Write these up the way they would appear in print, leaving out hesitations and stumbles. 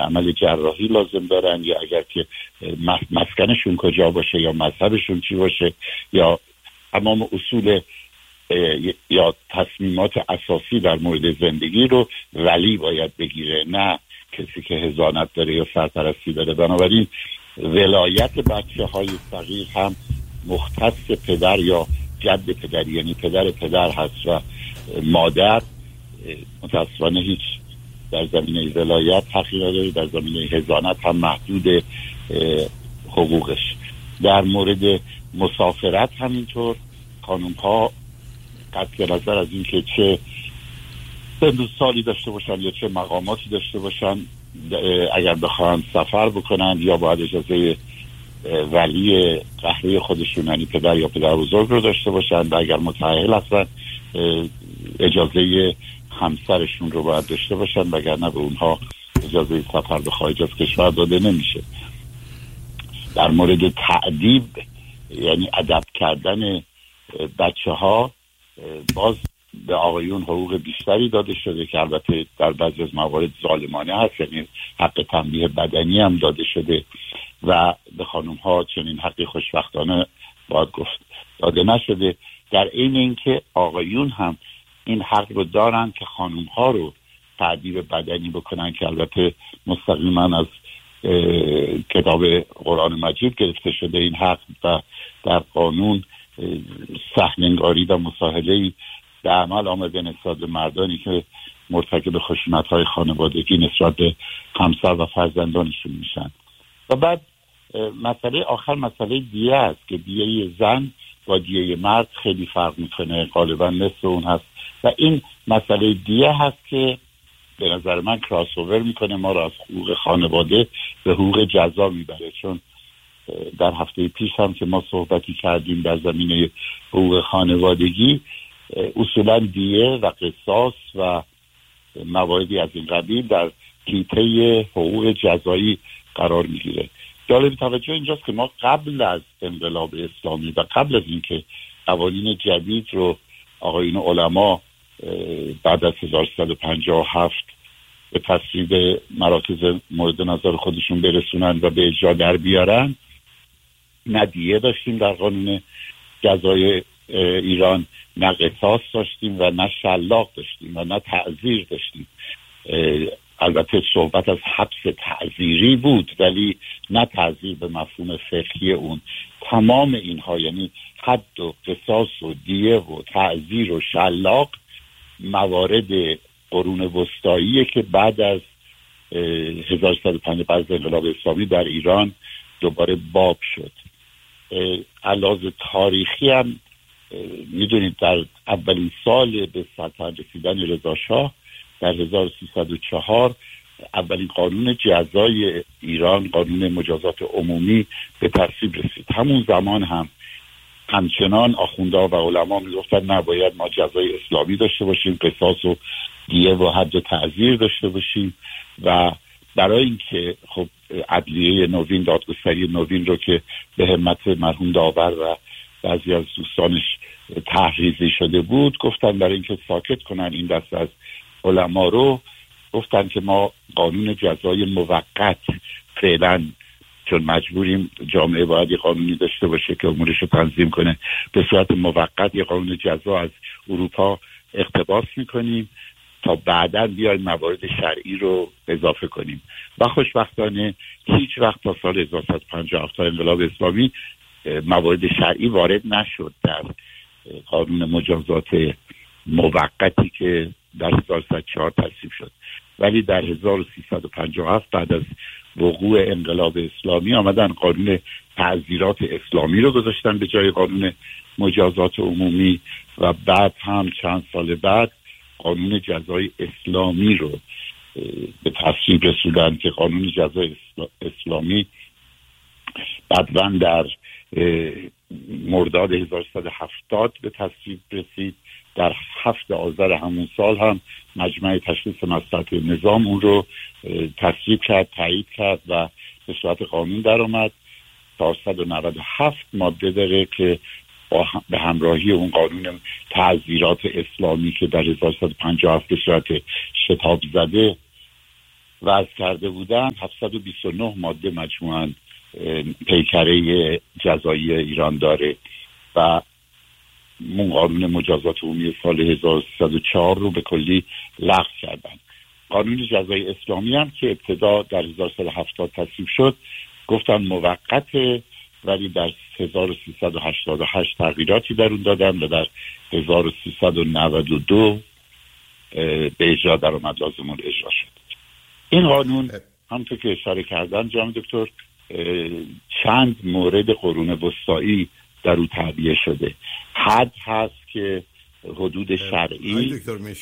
عمل جراحی لازم دارن، یا اگر که مسکنشون کجا باشه یا مذهبشون چی باشه، یا تمام اصول یا تصمیمات اساسی در مورد زندگی رو ولی باید بگیره، نه کسی که حضانت داره یا سرپرستی داره. بنابراین ولایت بچه های صغیر هم مختص پدر یا جد پدر، یعنی پدر هست و مادر متاسفانه هیچ در زمینه ولایت حقی نداره، در زمینه حضانت هم محدود حقوقش. در مورد مسافرت همینطور خانم ها قطع نظر از این که چه سالی داشته باشن یا چه مقاماتی داشته باشن، اگر بخواهن سفر بکنن یا باید اجازه ولی قهری خودشون یعنی پدر یا پدر بزرگ رو داشته باشن، و اگر متأهل هستن اجازه همسرشون رو باید داشته باشن، وگرنه به اونها اجازه سفر به خارج از کشور داده نمیشه. در مورد تأدیب یعنی ادب کردن بچه ها باز به آقایون حقوق بیشتری داده شده که البته در بعضی از موارد ظالمانه هست، یعنی حق تنبیه بدنی هم داده شده و به خانم ها چنین حقی خوشبختانه باید گفت داده نشده. در این اینکه آقایون هم این حق رو دارن که خانم ها رو تأدیب بدنی بکنن، که البته مستقیما از کتاب قرآن مجید گرفته شده این حق، و در قانون سهلنگاری و مساهله‌ای به عمل آمده نسبت به مردانی که مرتکب خشونت‌های خانوادگی نسبت به همسر و فرزندانشون میشن. و بعد مسئله آخر مسئله دیه است که دیه زن با دیه مرد خیلی فرق میکنه، غالبا نصف اون هست، و این مسئله دیه هست که به نظر من کراس اوور میکنه ما را از حقوق خانواده به حقوق جزا میبره. چون در هفته پیش هم که ما صحبتی کردیم در زمینه حقوق خانوادگی، اصولا دیه و قصاص و مواردی از این قبیل در حیطه حقوق جزایی قرار میگیره. جالب توجه اینجاست که ما قبل از انقلاب اسلامی و قبل از اینکه قوانین جدید رو آقایون علما بعد از 1357 به تصویب مراکز مورد نظر خودشون برسونن و به اجرا در بیارن، نه دیه داشتیم در قانون جزای ایران، نه قصاص داشتیم و نه شلاق داشتیم و نه تعزیر داشتیم. البته صحبت از حبس تعزیری بود ولی نه تعزیر به مفهوم فقهی اون. تمام اینها یعنی حد و قصاص و دیه و تعزیر و شلاق موارد قرون وسطاییه که بعد از 1105 بعد از انقلاب اسلامی در ایران دوباره باب شد. علاوه تاریخی هم میدونید در اولین سال به سلطنت رسیدن رضا شاه در 1304 اولین قانون جزای ایران، قانون مجازات عمومی، به تصویب رسید. همون زمان هم همچنان آخوندها و علما میگفتن نباید ما جزای اسلامی داشته باشیم، قصاص و دیه و حد و تعزیر داشته باشیم. و برای اینکه خب عدلیه نوین، دادگستری نوین رو که به همت مرحوم داور و بعضی از دوستانش تحریزی شده بود، گفتن برای اینکه ساکت کنن این دست از علما رو، گفتن که ما قانون جزای موقت فعلا، چون مجبوریم جامعه باید یه قانونی داشته باشه که امورش رو تنظیم کنه، به صورت موقت یه قانون جزا از اروپا اقتباس میکنیم تا بعداً بیایم موارد شرعی رو اضافه کنیم. و خوشبختانه هیچ وقت تا سال 1957 تا انقلاب اسلامی موارد شرعی وارد نشد در قانون مجازات موقتی که در 1304 تصویب شد. ولی در 1357 بعد از وقوع انقلاب اسلامی آمدن قانون تعزیرات اسلامی رو گذاشتن به جای قانون مجازات عمومی، و بعد هم چند سال بعد قانون جزای اسلامی رو به تصویب رسوندن که قانون جزای اسلامی بعداً در مرداد 1370 به تصویب رسید. در 7 آذر همون سال هم مجمع تشخیص مصلحت نظام اون رو تصویب کرد، تایید کرد و به صورت قانون در آمد. 497 ماده داره که به همراهی اون قانون تعزیرات اسلامی که در 1357 به صورت شتاب زده وضع کرده بودن 729 ماده مجموعاً پیکره جزایی ایران داره و قانون مجازات عمومی سال 1304 رو به کلی لغو کردن. قانون جزایی اسلامی هم که ابتدا در 1370 تصویب شد گفتن موقته، ولی در 1388 تغییراتی در اون دادن و در 1392 به اجرا در آمد، لازم اجرا شد. این قانون همونطور که اشاره کردن جناب دکتر چند مورد قرون وسطایی در او تعبیه شده. حد هست که حدود شرعی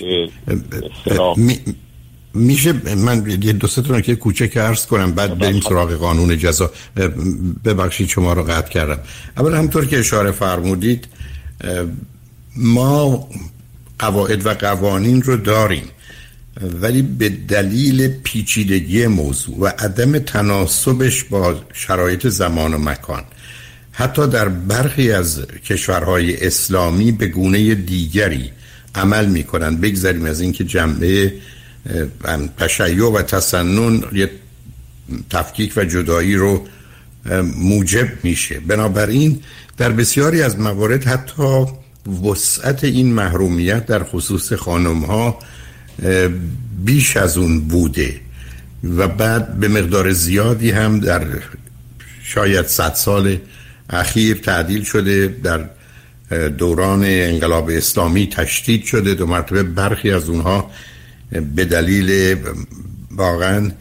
میشه من یه دو سه تا نکته کوچک عرض کنم بعد بریم سراغ قانون جزا. ببخشید شما رو قطع کردم. اول همونطور که اشاره فرمودید ما قواعد و قوانین رو داریم، ولی به دلیل پیچیدگی موضوع و عدم تناسبش با شرایط زمان و مکان حتی در برخی از کشورهای اسلامی به گونه دیگری عمل میکنن. بگذاریم از اینکه جنبه تشیع و تسنن یه تفکیک و جدایی رو موجب میشه. بنابراین در بسیاری از موارد حتی وسعت این محرومیت در خصوص خانم‌ها بیش از اون بوده و بعد به مقدار زیادی هم در شاید 100 سال اخیر تعدیل شده، در دوران انقلاب اسلامی تشدید شده 2 مرتبه. برخی از اونها به دلیل واقعا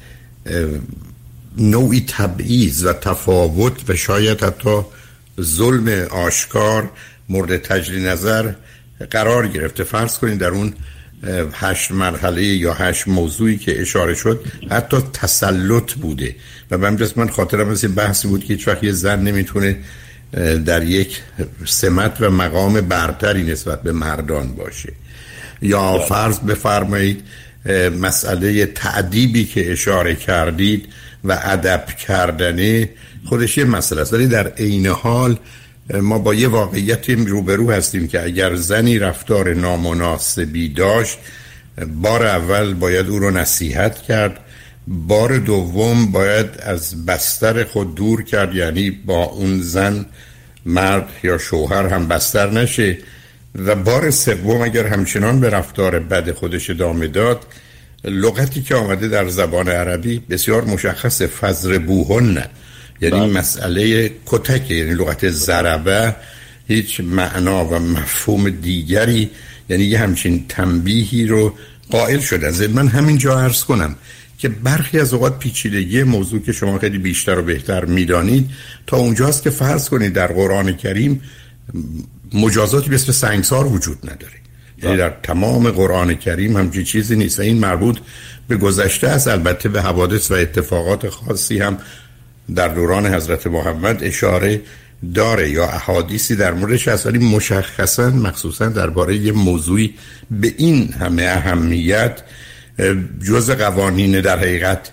نوعی تبعیض و تفاوت و شاید حتی ظلم آشکار مورد تجدید نظر قرار گرفته. فرض کنید در اون 8 مرحله یا 8 موضوعی که اشاره شد حتی تسلط بوده و من خاطرم از این بحثی بود که هیچ وقت یه زن نمیتونه در یک سمت و مقام برتری نسبت به مردان باشه. یا فرض بفرمایید مسئله تأدیبی که اشاره کردید و ادب کردنه خودش یه مسئله است، ولی در عین حال ما با یه واقعیتی روبرو هستیم که اگر زنی رفتار نامناسبی داشت بار اول باید او رو نصیحت کرد، بار دوم باید از بستر خود دور کرد، یعنی با اون زن مرد یا شوهر هم بستر نشه، و بار سوم اگر همچنان به رفتار بد خودش ادامه داد، لغتی که آمده در زبان عربی بسیار مشخصه، فضربوهن، یعنی مسئله کتک، یعنی لغت ضربه هیچ معنا و مفهوم دیگری، یعنی یه همچین تنبیهی رو قائل شده. من همینجا عرض کنم که برخی از اوقات پیچیدگی موضوع که شما خیلی بیشتر و بهتر میدانید تا اونجاست که فرض کنید در قرآن کریم مجازاتی مثل سنگسار وجود نداره. یعنی در تمام قرآن کریم همچین چیزی نیست و این مربوط به گذشته است. البته به حوادث و اتفاقات خاصی هم در دوران حضرت محمد اشاره داره یا احادیثی در موردش هست، ولی مشخصا مخصوصا درباره یه موضوعی به این همه اهمیت جز قوانین در حقیقت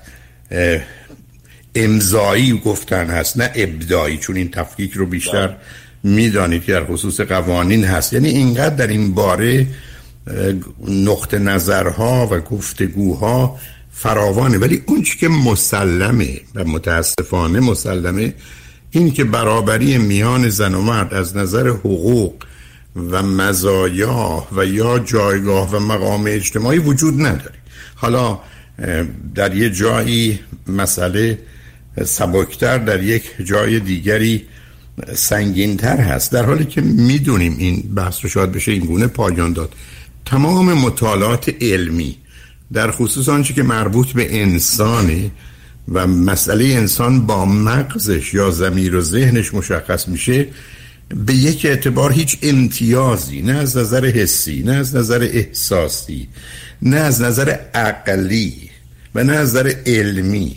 امضایی گفتن هست نه ابداعی، چون این تفکیک رو بیشتر میدانید که در خصوص قوانین هست. یعنی اینقدر در این باره نقطه نظرها و گفتگوها فراوانه، ولی اون چی که مسلمه و متاسفانه مسلمه این که برابری میان زن و مرد از نظر حقوق و مزایا و یا جایگاه و مقام اجتماعی وجود نداره. حالا در یه جایی مسئله سبکتر، در یک جای دیگری سنگین‌تر هست، در حالی که میدونیم این بحث رو شاید بشه این گونه پایان داد. تمام مطالعات علمی در خصوص آنچه که مربوط به انسانه و مسئله انسان با مغزش یا ضمیر و ذهنش مشخص میشه، به یک اعتبار هیچ امتیازی نه از نظر حسی، نه از نظر احساسی، نه از نظر عقلی و نه از نظر علمی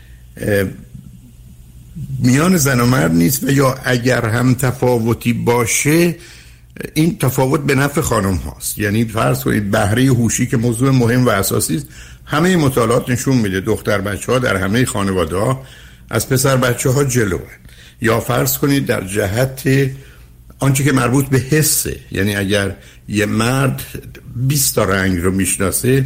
میان زن و مرد نیست، و یا اگر هم تفاوتی باشه این تفاوت به نفع خانم هاست. یعنی فرض کنید بهره هوشی که موضوع مهم و اساسی است، همه مطالعات نشون میده دختر بچه ها در همه خانواده ها از پسر بچه ها جلوه. یا فرض کنید در جهت آنچه که مربوط به حسه، یعنی اگر یه مرد 20 تا رنگ رو میشناسه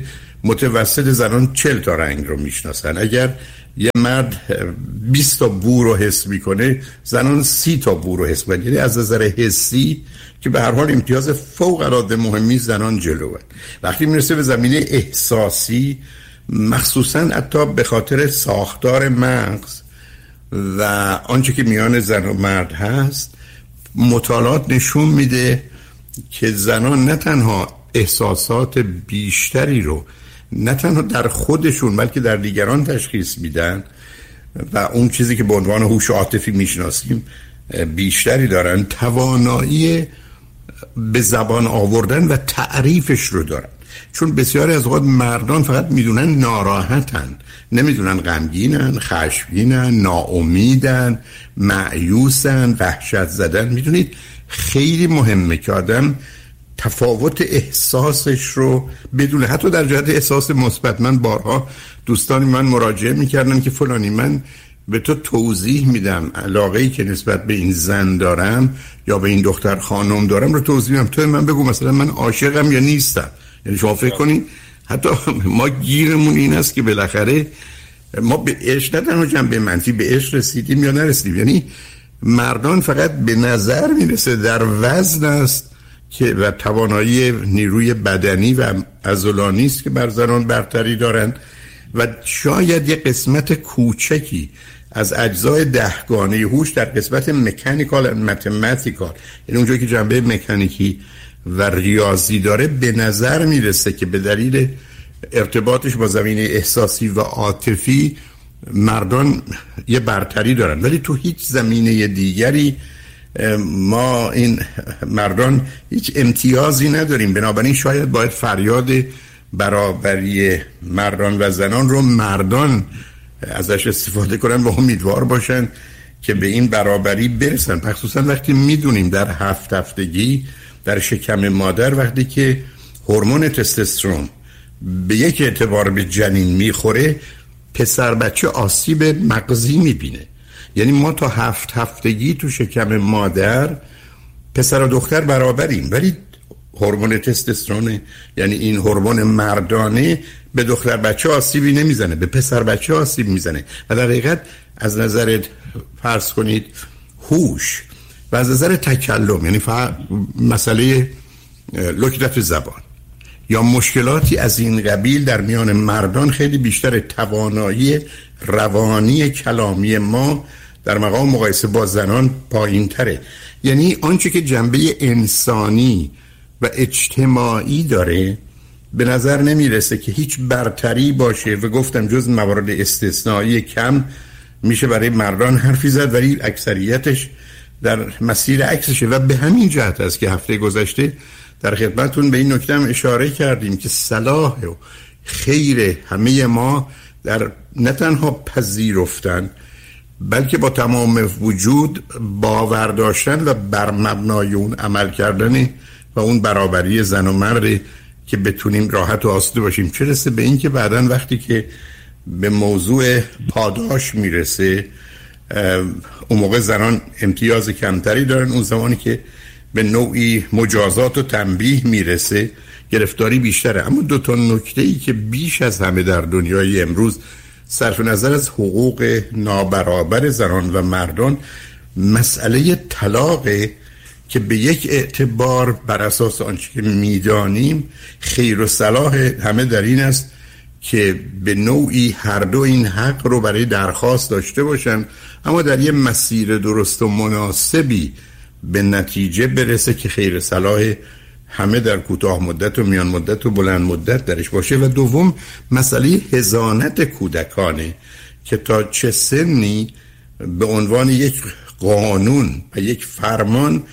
متوسط زنان 40 تا رنگ رو میشناسن. اگر یه مرد 20 تا بو رو حس میکنه، زنان 30 تا بو رو حس میکنن. یعنی از نظر حسی که به هر حال امتیاز فوق العاده مهمی زنان جلوه. وقتی میرسه به زمینه احساسی، مخصوصا حتی به خاطر ساختار مغز و آنچه که میان زن و مرد هست، مطالعات نشون میده که زنان نه تنها احساسات بیشتری رو نه تنها در خودشون بلکه در دیگران تشخیص میدن و اون چیزی که به عنوان هوش عاطفی میشناسیم بیشتری دارن، توانایی به زبان آوردن و تعریفش رو دارن. چون بسیاری از اوقات مردان فقط میدونن ناراحتن، نمیدونن غمگینن، خشمگینن، ناامیدن، مایوسن، وحشت زدن. میدونید خیلی مهمه که آدم تفاوت احساسش رو بدونه، حتی در جهت احساس مثبت. من بارها دوستانی من مراجعه میکردن که فلانی من به تو توضیح میدم علاقه‌ای که نسبت به این زن دارم یا به این دختر خانم دارم رو توضیح میدم، تو من بگو مثلا من عاشقم یا نیستم. یعنی شما فکر کنین حتی ما گیرمون این است که بالاخره ما به عشق، نه تنها جنبه منفی، به عشق رسیدیم یا نرسیدیم. یعنی مردان فقط به نظر میرسه در وزن است که و توانایی نیروی بدنی و عضلانی است که بر زنان برتری دارن و شاید یک قسمت کوچکی از اجزای دهگانه هوش در قسمت مکانیکال و متماتیکال، یعنی اونجایی که جنبه مکانیکی و ریاضی داره، به نظر میرسه که به دلیل ارتباطش با زمینه احساسی و عاطفی مردان یه برتری دارن، ولی تو هیچ زمینه دیگری ما این مردان هیچ امتیازی نداریم. بنابراین شاید باید فریاد برابری مردان و زنان رو مردان ازش استفاده کنن و امیدوار باشن که به این برابری برسن، خصوصا وقتی میدونیم در 7 هفتگی در شکم مادر وقتی که هورمون تستوسترون به یک اعتبار به جنین میخوره، پسر بچه آسیب مغزی میبینه. یعنی ما تا 7 هفتگی تو شکم مادر پسر و دختر برابریم، ولی هورمون تستوسترون، یعنی این هورمون مردانه، به دختر بچه آسیبی نمیزنه، به پسر بچه آسیب میزنه. و در حقیقت از نظر فرض کنید هوش و از نظر تکلم، یعنی مسئله لکنت زبان یا مشکلاتی از این قبیل در میان مردان خیلی بیشتر. توانایی روانی کلامی ما در مقام مقایسه با زنان پایین تره. یعنی آنچه که جنبه انسانی و اجتماعی داره به نظر نمیرسه که هیچ برتری باشه و گفتم جز موارد استثنایی کم میشه برای مردان حرفی زد، ولی اکثریتش در مسیر عکسشه. و به همین جهت است که هفته گذشته در خدمتتون به این نکته هم اشاره کردیم که صلاح و خیر همه ما در نه تنها پذیرفتن بلکه با تمام وجود باور داشتن و بر مبنای اون عمل کردن و اون برابری زن و مرد که بتونیم راحت و آسوده باشیم. چه رسه به این که بعداً وقتی که به موضوع پاداش میرسه اون موقع زنان امتیاز کمتری دارن، اون زمانی که به نوعی مجازات و تنبیه میرسه گرفتاری بیشتره. اما 2 تا نکته‌ای که بیش از همه در دنیای امروز صرف نظر از حقوق نابرابر زنان و مردان، مسئله طلاقه که به یک اعتبار بر اساس آنچه که میدانیم خیر و صلاح همه در این است که به نوعی هر دو این حق رو برای درخواست داشته باشن، اما در یه مسیر درست و مناسبی به نتیجه برسه که خیر صلاح همه در کوتاه مدت و میان مدت و بلند مدت درش باشه. و دوم مسئله حضانت کودکانه که تا چه سنی به عنوان یک قانون و یک فرمان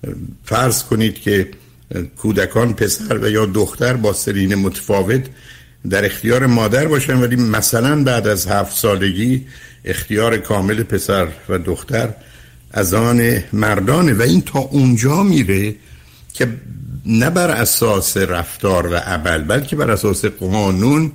فرض کنید که کودکان پسر و یا دختر با سنین متفاوت در اختیار مادر باشن، ولی مثلا بعد از 7 سالگی اختیار کامل پسر و دختر از آن مردانه. و این تا اونجا میره که نه بر اساس رفتار و عمل بلکه بر اساس قانون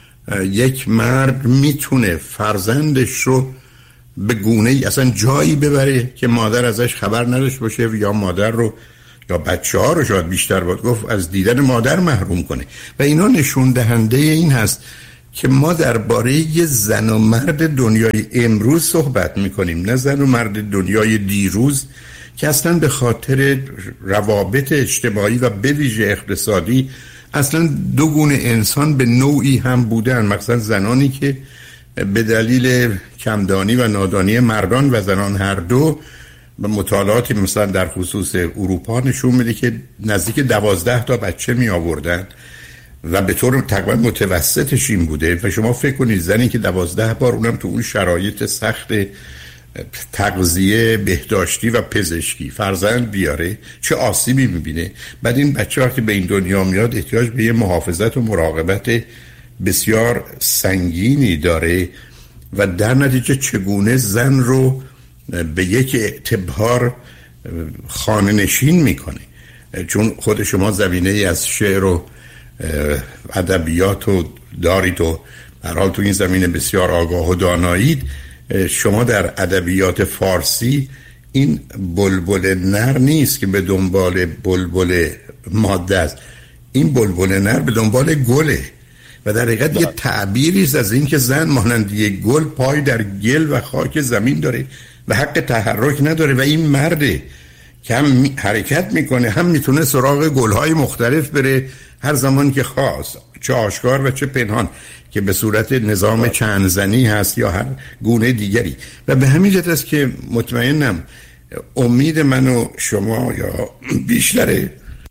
یک مرد میتونه فرزندش رو به گونه‌ای اصلا جایی ببره که مادر ازش خبر نداشته باشه یا مادر رو یا بچه‌ها رو شاید بیشتر باید گفت از دیدن مادر محروم کنه. و اینا نشون دهنده این هست که ما درباره یه زن و مرد دنیای امروز صحبت میکنیم، نه زن و مرد دنیای دیروز که اصلا به خاطر روابط اجتماعی و به ویژه اقتصادی اصلا دو گونه انسان به نوعی هم بودن، مثلا زنانی که به دلیل کمدانی و نادانی مردان و زنان هر دو، و مطالعاتی مثلا در خصوص اروپا نشون میده که نزدیک 12 تا بچه می آوردن و به طور تقریبا متوسطش این بوده. و شما فکر کنید زنی که 12 بار، اونم تو اون شرایط سخت تغذیه، بهداشتی و پزشکی، فرزند بیاره، چه آسیبی میبینه. بعد این بچه وقتی به این دنیا میاد احتیاج به یه محافظت و مراقبت بسیار سنگینی داره و در نتیجه چگونه زن رو به یک اعتبار خانه نشین میکنه. چون خود شما زمینه ای از شعر و ادبیات و دارید و به هر حال تو این زمینه بسیار آگاه و دانایید. شما در ادبیات فارسی این بلبل نر نیست که به دنبال بلبل ماده است، این بلبل نر به دنبال گله و در حقیقت یه تعبیری است از این که زن مانند یک گل پای در گل و خاک زمین داره و حق تحرک نداره و این مرده که هم حرکت میکنه، هم میتونه سراغ گلهای مختلف بره هر زمان که خواست، چه آشکار و چه پنهان، که به صورت نظام چند زنی هست یا هر گونه دیگری. و به همین جهت است که مطمئنم امید من و شما یا بیشتر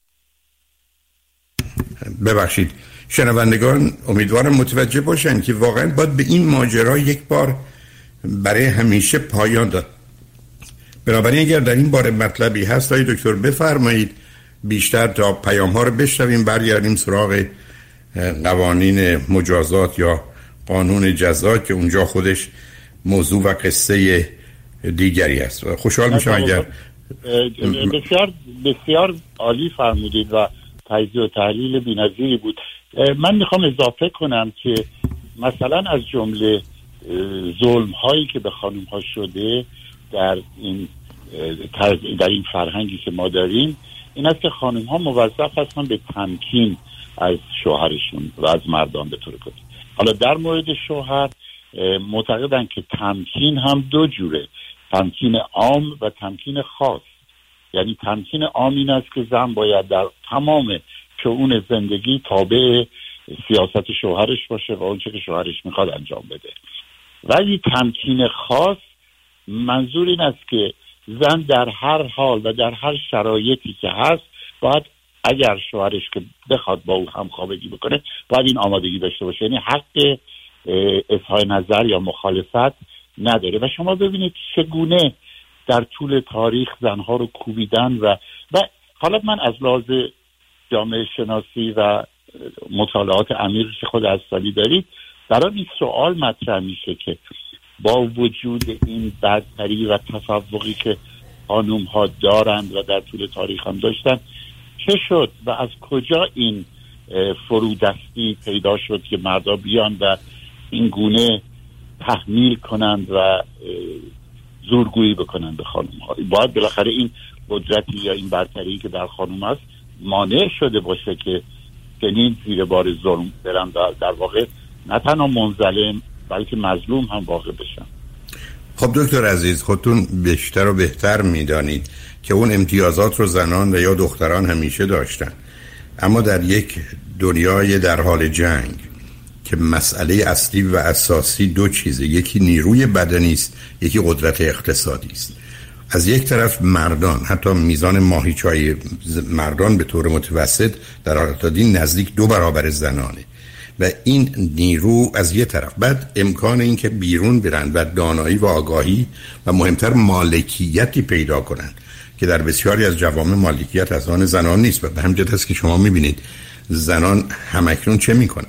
شنوندگان امیدوارم متوجه باشن که واقعا باید به این ماجرا یک بار برای همیشه پایان داد. بنابراین اگر در این باره مطلبی هست آقای دکتر بفرمایید، بیشتر تا پیام ها رو بشنویم برگردیم سراغ قوانین مجازات یا قانون جزا که اونجا خودش موضوع و قصه دیگری است. خوشحال میشم اگر بسیار بسیار عالی فرمودید و تجزیه و تحلیل بی‌نظیری بود. من میخوام اضافه کنم که مثلا از جمله ظلم هایی که به خانم ها شده در این فرهنگی که ما داریم این است که خانم ها موظف هستن به تمکین از شوهرشون و از مردان به طور کلی. حالا در مورد شوهر معتقدن که تمکین هم دو جوره، تمکین عام و تمکین خاص. یعنی تمکین عام این است که زن باید در تمام شؤون زندگی تابع سیاست شوهرش باشه و اون چه که شوهرش میخواد انجام بده. ولی تمکین خاص منظور این است که زن در هر حال و در هر شرایطی که هست باید اگر شوهرش که بخواد با او همخوابگی بکنه باید این آمادگی داشته باشه، یعنی حق اظهار نظر یا مخالفت نداره. و شما ببینید چگونه در طول تاریخ زنها رو کوبیدن و حالا من از لحاظ جامعه شناسی و مطالعات عمیقی که خود اصلی دارید برای این سوال مطرح میشه که با وجود این برتری و تفوقی که خانوم ها دارند و در طول تاریخ هم داشتن چه شد و از کجا این فرودستی پیدا شد که مردا بیان و این گونه تحمیل کنند و زورگویی بکنند به خانوم ها. باید بالاخره این قدرتی یا این برتری که در خانوم هست مانع شده باشه که چنین زیر بار ظلم برن و در واقع نه تنها منظلم بلکه مظلوم هم واقع بشن. خب دکتر عزیز، خودتون بیشتر و بهتر میدانید که اون امتیازات رو زنان و یا دختران همیشه داشتن، اما در یک دنیای در حال جنگ که مسئله اصلی و اساسی دو چیزه، یکی نیروی بدنی است، یکی قدرت اقتصادی است. از یک طرف مردان، حتی میزان ماهیچه‌های مردان به طور متوسط در حالت عادی نزدیک 2 برابر زنانه و این نیرو از یک طرف، بعد امکان این که بیرون برن و دانایی و آگاهی و مهمتر مالکیتی پیدا کنن که در بسیاری از جوامع مالکیت از آن زنان نیست. و به همین جهت است که شما میبینید زنان همکنون چه میکنن؟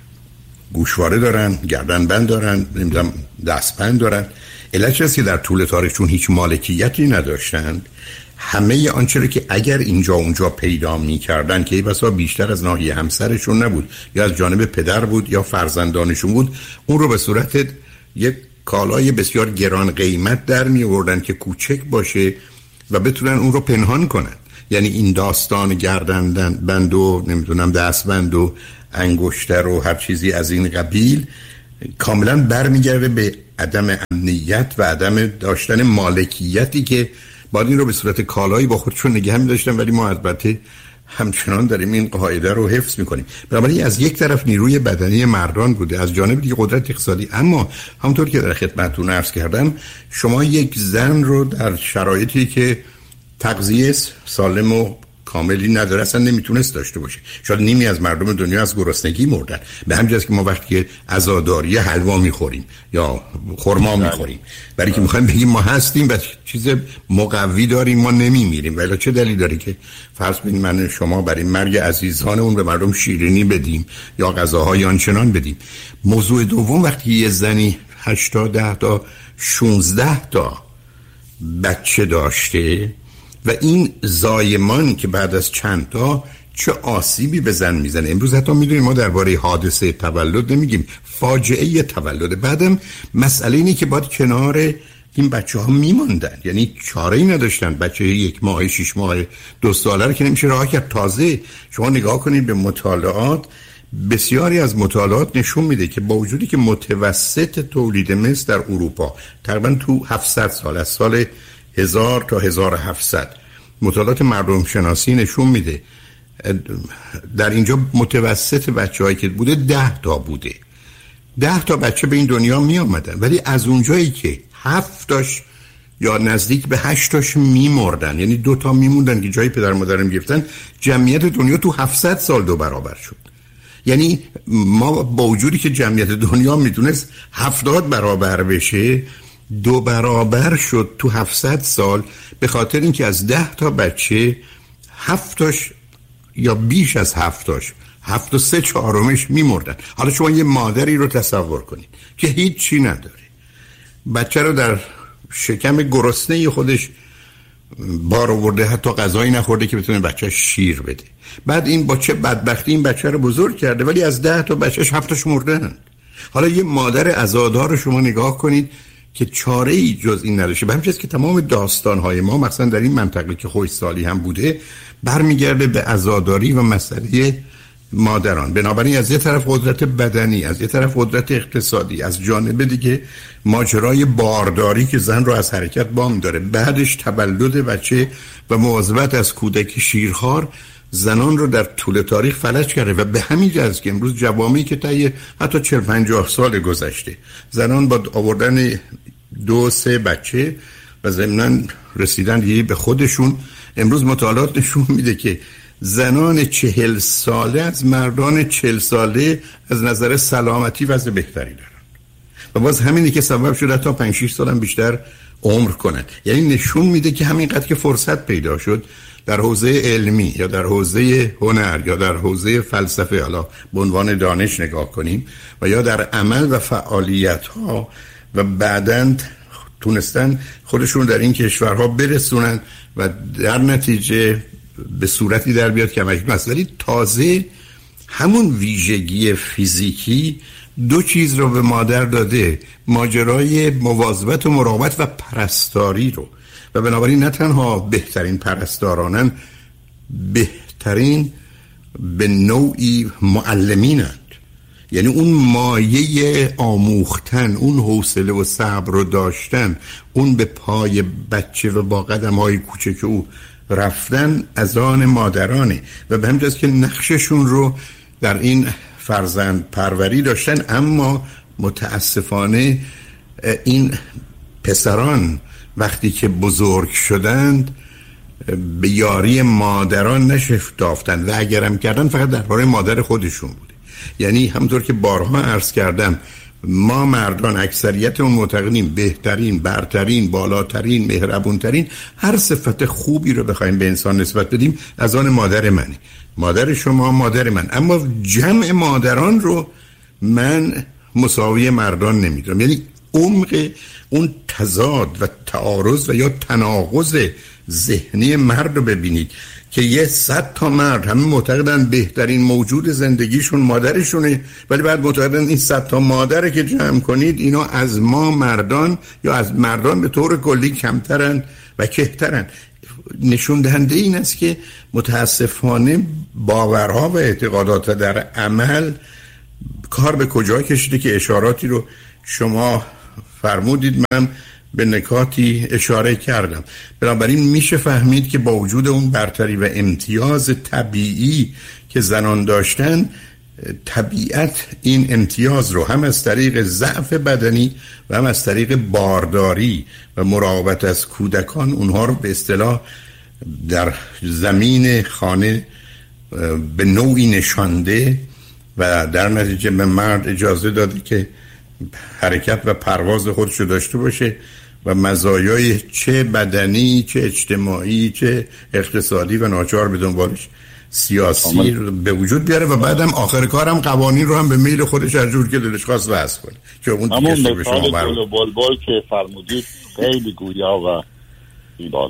گوشواره دارن، گردنبند دارن، نمیدونم دستبند دارن. علتش است که در طول تاریخ چون هیچ مالکیتی نداشتند، همه آنچه که اگر اینجا اونجا پیدا می‌کردن که بسا بیشتر از ناحیه همسرشون نبود یا از جانب پدر بود یا فرزندانشون بود، اون رو به صورت یک کالای بسیار گران قیمت در می‌آوردن که کوچک باشه و بتونن اون رو پنهان کنن. یعنی این داستان گردن بند و نمیدونم دستبند و انگشتر و هر چیزی از این قبیل کاملا برمیگرده به عدم امنیت و عدم داشتن مالکیتی که باید این رو به صورت کالایی با خودشون نگه می‌داشتن، ولی ما البته همچنان داریم این قاعده رو حفظ می‌کنیم. بنابراین از یک طرف نیروی بدنی مردان بوده، از جانب دیگه قدرت اقتصادی. اما همونطور که در خدمتتون عرض کردم، شما یک زن رو در شرایطی که تغذیه سالم و کاملی نداره اصلا نمیتونست داشته باشه. شاید نیمی از مردم دنیا از گرسنگی مردن. به همین جاست که ما وقتی عزاداری حلوا میخوریم یا خرما میخوریم، برای که میخوایم بگیم ما هستیم و چیز مقوی داریم، ما نمیمیریم. ولی چه دلیل داره که فرض کنید من شما برای مرگ عزیزانمون به مردم شیرینی بدیم یا غذاهای آنچنان بدیم؟ موضوع دوم، وقتی یه زنی 8 تا 10 تا 16 تا بچه داشته و این زایمان که بعد از چند تا چه آسیبی به زن میزنه. امروز حتی میدونیم ما درباره حادثه تولد نمیگیم، فاجعه تولد. بعدم مسئله اینه که باید کنار این بچه ها میموندن، یعنی چاره‌ای نداشتن. بچه 1 ماه 6 ماه 2 ساله رو که نمیشه رها کرد. تازه شما نگاه کنید به مطالعات، بسیاری از مطالعات نشون میده که با وجودی که متوسط تولید مثل در اروپا تقریبا تو 700 سال، از سال 1000 تا 1700 مطالعات مردم شناسی نشون میده در اینجا متوسط بچه‌هایی که بوده 10 تا بوده. 10 تا بچه به این دنیا می آمدن، ولی از اونجایی که 7 تاش یا نزدیک به 8 تاش میمردن، یعنی 2 تا میموندن که جای پدر مادرم گرفتن، جمعیت دنیا تو 700 سال 2 برابر شد. یعنی ما با وجودی که جمعیت دنیا میتونست 70 برابر بشه، 2 برابر شد تو 700 سال، به خاطر اینکه از 10 تا بچه 7 تاش یا بیش از 7 تاش 7 و 3/4 میمردن. حالا شما یه مادری رو تصور کنید که هیچ چی نداره، بچه رو در شکم گرسنه خودش بار آورده، حتی غذایی نخورده که بتونه بچه شیر بده. بعد این با چه بدبختی این بچه رو بزرگ کرده، ولی از 10 تا بچهش 7 تاش مردن. حالا یه مادر عزادار رو شما نگاه کنید که چاره ای جز این نداشته. به همین جاست که تمام داستان‌های ما مثلا در این منطقه که خشکسالی هم بوده برمیگرده به عزاداری و مسئله مادران. بنابراین از یه طرف قدرت بدنی، از یه طرف قدرت اقتصادی، از جانب دیگه ماجرای بارداری که زن رو از حرکت بام داره، بعدش تولد بچه و مواظبت از کودک شیرخوار زنان رو در طول تاریخ فلج کرده. و به همین جاست که امروز جوامعی که طی حتی 40-50 سال گذشته زنان با آوردن 2-3 بچه و ضمناً رسیدن دیگه به خودشون، امروز مطالعات نشون میده که زنان 40 ساله از مردان 40 ساله از نظر سلامتی وضع بهتری دارن و باز همینی که سبب شده تا 5-6 سال هم بیشتر عمر کنن. یعنی نشون میده که همینقدر که فرصت پیدا شد در حوزه علمی یا در حوزه هنر یا در حوزه فلسفه، حالا به عنوان دانش نگاه کنیم، و یا در عمل و فعالیت ها، و بعداً تونستن خودشون در این کشورها برسونن و در نتیجه به صورتی در بیاد که مسئله تازه همون ویژگی فیزیکی 2 چیز رو به مادر داده، ماجرای مواظبت و مراقبت و پرستاری رو. و بنابراین نه تنها بهترین پرستارانن، بهترین به نوعی معلمینند. یعنی اون مایه آموختن، اون حوصله و صبر رو داشتن، اون به پای بچه و با قدم‌های کوچک او رفتن از آن مادرانه. و به همین جاست که نقششون رو در این فرزند پروری داشتن. اما متاسفانه این پسران وقتی که بزرگ شدند به یاری مادران نشتافتند و اگرم کردن فقط درباره مادر خودشون بوده. یعنی همونطور که بارها عرض کردم، ما مردان اکثریتمون معتقدیم بهترین، برترین، بالاترین، مهربونترین هر صفت خوبی رو بخوایم به انسان نسبت بدیم از آن مادر منی، مادر شما، مادر من. اما جمع مادران رو من مساوی مردان نمیدونم. یعنی عمق اون تضاد و تعارض و یا تناقض ذهنی مرد رو ببینید که 100 تا مرد همه معتقدن بهترین موجود زندگیشون مادرشونه، ولی بعد معتقدن این 100 تا مادره که جمع کنید اینا از ما مردان یا از مردان به طور کلی کمترن و کهترن. نشون دهنده این است که متاسفانه باورها و اعتقادات در عمل کار به کجا کشیده که اشاراتی رو شما فرمودید من به نکاتی اشاره کردم. بنابراین میشه فهمید که با وجود اون برتری و امتیاز طبیعی که زنان داشتن، طبیعت این امتیاز رو هم از طریق ضعف بدنی و هم از طریق بارداری و مراقبت از کودکان اونها رو به اصطلاح در زمین خانه به نوعی نشانده و در نتیجه به مرد اجازه داده که حرکت و پرواز خودش رو داشته باشه و مزایای چه بدنی چه اجتماعی چه اقتصادی و ناچار به دنبالش سیاسی رو به وجود بیاره و بعدم آخر کارم قوانین رو هم به میل خودش هر جور که دلش خواست وضع کنه که اون دیگه به شما مربوط. بلبل که فرمودید خیلی گویا و زیباست.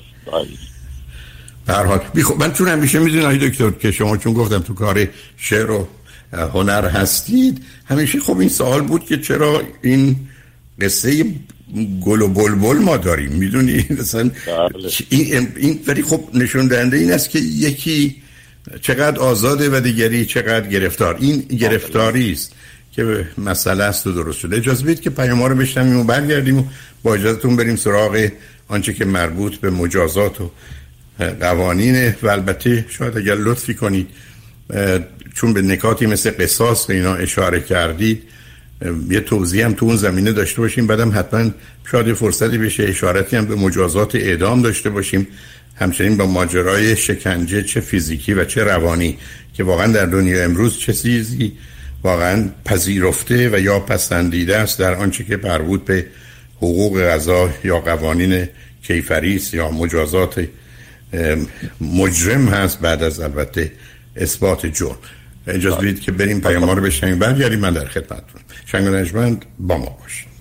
به هر حال من چون همیشه میدونم آقای دکتر که شما چون گفتم تو کار شعر و هنر هستید، همیشه خب این سوال بود که چرا این قصه گل و بلبل ما داریم، میدونی مثلا این ولی خب نشون دهنده این است که یکی چقدر آزاده و دیگری چقدر گرفتار. این گرفتاری است که مسئله است و درست شده. اجازه بدید که پیام رو بشنویم و برگردیم و با اجازهتون بریم سراغ آنچه که مربوط به مجازات و قوانین و البته شاید اگر لطفی کنید چون به نکاتی مثل قصاص و اینا اشاره کردید یه توضیح هم تو اون زمینه داشته باشیم، بعدم حتما شاید فرصتی بشه اشارتی هم به مجازات اعدام داشته باشیم، همچنین با ماجرای شکنجه چه فیزیکی و چه روانی که واقعا در دنیا امروز چه چیزی واقعا پذیرفته و یا پسندیده است در آنچه که مربوط به حقوق قضا یا قوانین کیفری یا مجازات مجرم هست بعد از البته اثبات جرم. اجازه بدید که بریم پیام ها رو بشنویم برگردیم. من در خدمتتونم. شنگ و نجمند با ما باشید.